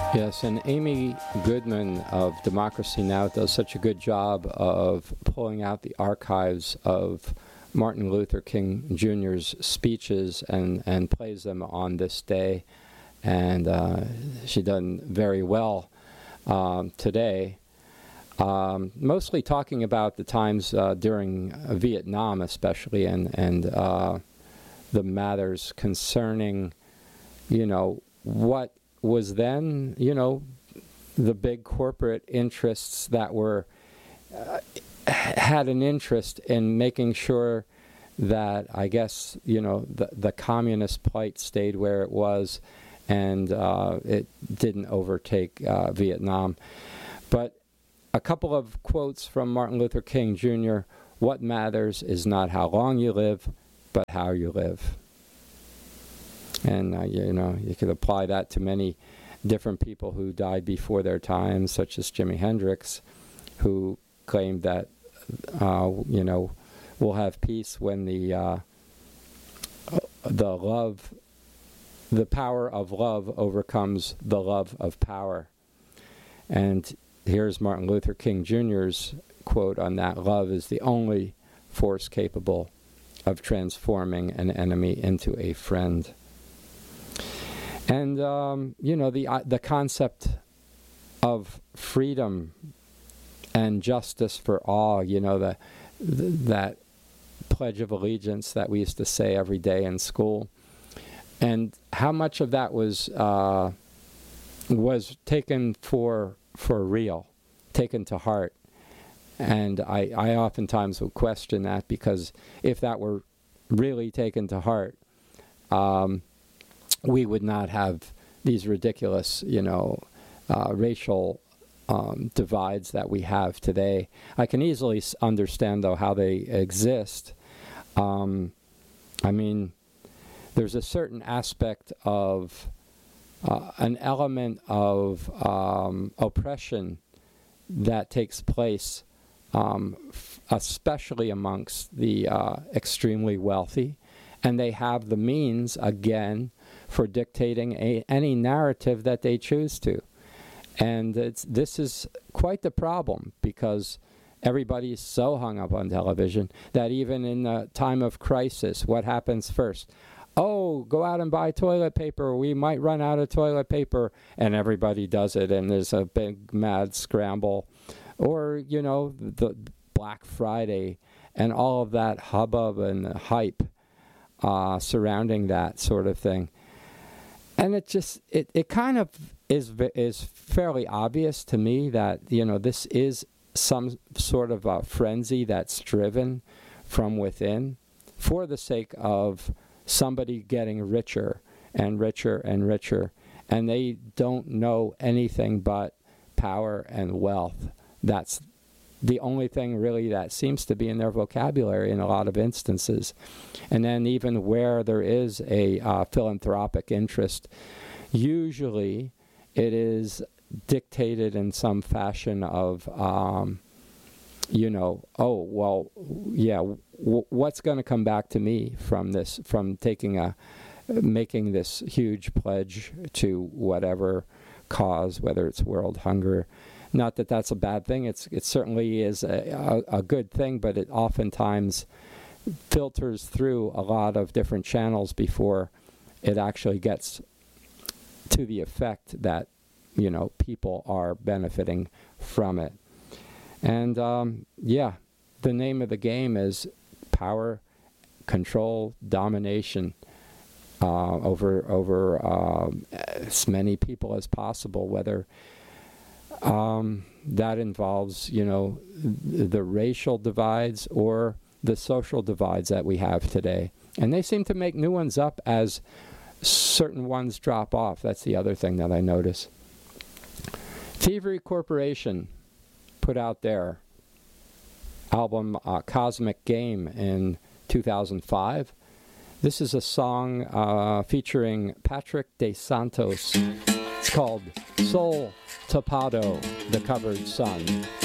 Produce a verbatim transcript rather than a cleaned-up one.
Yes, and Amy Goodman of Democracy Now! Does such a good job of pulling out the archives of Martin Luther King Junior's speeches and, and plays them on this day. And uh, she done very well um, today, um, mostly talking about the times uh, during Vietnam especially, and, and uh, the matters concerning, you know, what was then, you know, the big corporate interests that were uh, had an interest in making sure that, I guess, you know, the, the communist plight stayed where it was, and uh, it didn't overtake uh, Vietnam. But a couple of quotes from Martin Luther King Junior What matters is not how long you live, but how you live. And, uh, you know, you could apply that to many different people who died before their time, such as Jimi Hendrix, who claimed that, uh, you know, we'll have peace when the uh, the love, the power of love overcomes the love of power. And here's Martin Luther King Junior's quote on that: "Love is the only force capable of transforming an enemy into a friend." And, um, you know, the uh, the concept of freedom and justice for all, you know, the, the that Pledge of Allegiance that we used to say every day in school, and how much of that was uh, was taken for for real, taken to heart. And I, I oftentimes would question that, because if that were really taken to heart, um, we would not have these ridiculous, you know, uh, racial um, divides that we have today. I can easily s- understand, though, how they exist. Um, I mean, there's a certain aspect of uh, an element of um, oppression that takes place, um, f- especially amongst the uh, extremely wealthy, and they have the means, again, for dictating a, any narrative that they choose to. And it's, this is quite the problem, because everybody is so hung up on television that even in the time of crisis, what happens first? Oh, go out and buy toilet paper. We might run out of toilet paper. And everybody does it, and there's a big mad scramble. Or, you know, the Black Friday and all of that hubbub and hype uh, surrounding that sort of thing. And it just, it, it kind of is is fairly obvious to me that, you know, this is some sort of a frenzy that's driven from within for the sake of somebody getting richer and richer and richer. And they don't know anything but power and wealth. That's the only thing really that seems to be in their vocabulary in a lot of instances. And then even where there is a uh, philanthropic interest, usually it is dictated in some fashion of, um, you know, oh, well, yeah, w- what's going to come back to me from this, from taking a, making this huge pledge to whatever cause, whether it's world hunger. Not that that's a bad thing. It's it certainly is a, a, a good thing, but it oftentimes filters through a lot of different channels before it actually gets to the effect that, you know, people are benefiting from it. And um, yeah, the name of the game is power, control, domination uh, over over uh, as many people as possible, whether Um, that involves, you know, th- the racial divides or the social divides that we have today. And they seem to make new ones up as certain ones drop off. That's the other thing that I notice. Thievery Corporation put out their album uh, Cosmic Game in two thousand five. This is a song uh, featuring Patrick De Santos. It's called Soul Tapado, the Covered Sun.